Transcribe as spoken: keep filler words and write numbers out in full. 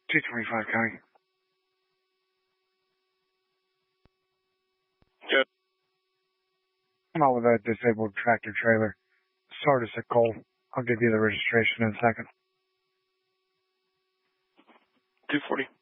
two twenty-five County. Good. I'm out with a disabled tractor trailer. Sardis at Cole. I'll give you the registration in a second. two forty.